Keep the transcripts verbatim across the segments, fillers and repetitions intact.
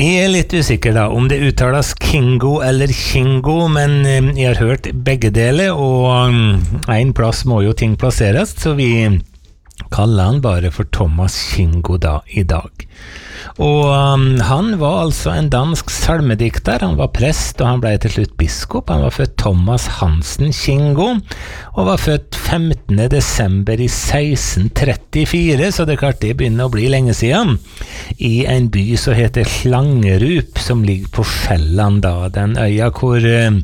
Jeg er litt usikker da, om det uttales Kingo eller Kingo, men eh, jeg har hørt begge deler, og um, en plass må jo ting plasseres, så vi kaller han bare for Thomas Kingo da i dag. Og um, han var altså en dansk salmedikter, han var prest og han ble til slutt biskop. Han var født Thomas Hansen Kingo og var født femtende desember i seksten trettifire, så det er klart det begynner å bli lenge siden, i en by som heter Slangerup, som ligger på Sjælland da, den øya hvor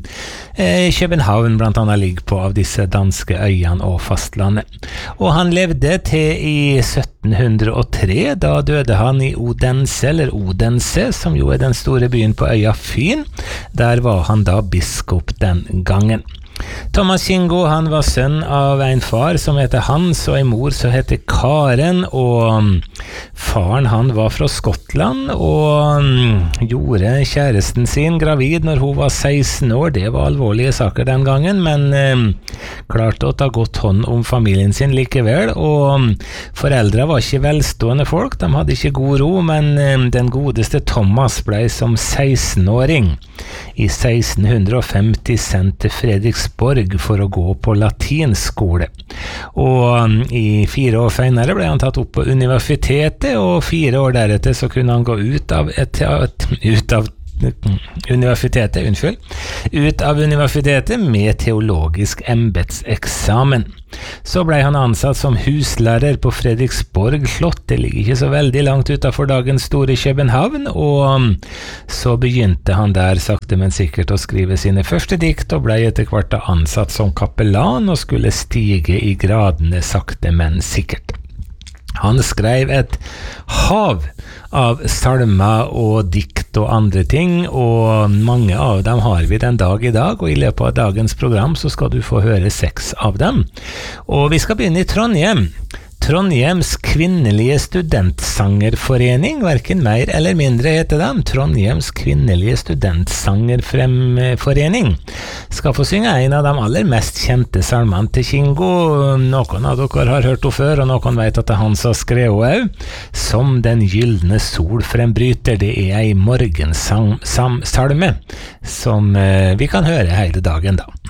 eh, København blant annet ligger på av disse danske øyene og fastlandet. Og han levde til i sytten hundre og tre, da døde han i Odense, eller Odense, som jo er den store byen på øya Fyn. Der var han da biskop den gangen. Thomas Kingo, han var sønn av en far som heter Hans, og en mor som heter Karen, og faren han var fra Skottland, og gjorde kjæresten sin gravid når hun var seksten år. Det var alvorlige saker den gangen, men eh, klarte å ta godt hånd om familien sin likevel, og foreldre var ikke velstående folk, de hadde ikke god ro, men eh, den godeste Thomas ble som seksten-åring i seksten femti sendt til Fredriksborg for å gå på latinskole. Og i fire år senere ble han tatt opp på universitetet, og fire år deretter så kunne han gå ut av, et, ut av universitetet, unnskyld, ut av universitetet med teologisk embedseksamen. Så ble han ansatt som huslærer på Fredriksborg slott, det ligger ikke så veldig langt utenfor dagens store København, og så begynte han der sakte men sikkert å skrive sine første dikt, og ble etter hvert ansatt som kapellan og skulle stige i gradene sakte men sikkert. Han skrev et hav av salmer og dikt og andre ting, og mange av dem har vi den dag i dag, og i løpet av dagens program så skal du få høre seks av dem. Og vi skal begynne i Trondheim. Trondheims kvinnelige studentsangerforening, hverken mer eller mindre heter dem, Trondheims kvinnelige studentsangerforening, skal få synge en av de aller mest kjente salmene til Kingo. Noen av dere har hørt henne før, og noen vet at det er han som skrev henne. Som den gyldne sol frembryter, det er en morgensalme som vi kan høre hele dagen da.